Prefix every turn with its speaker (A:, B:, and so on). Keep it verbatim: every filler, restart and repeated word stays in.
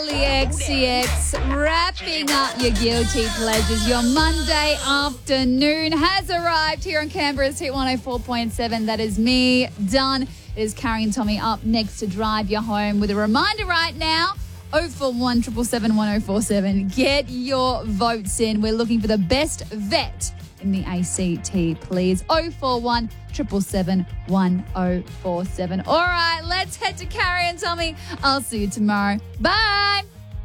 A: X C X, wrapping up your guilty pleasures. Your Monday afternoon has arrived here on Canberra's Hit one oh four point seven. That is me, done. It is Carrie and Tommy up next to drive you home with a reminder right now, oh four one, seven seven seven, one oh four seven. Get your votes in. We're looking for the best vet in the A C T, please. oh four one, seven seven seven, one oh four seven. All right, let's head to Carrie and Tommy. I'll see you tomorrow. Bye.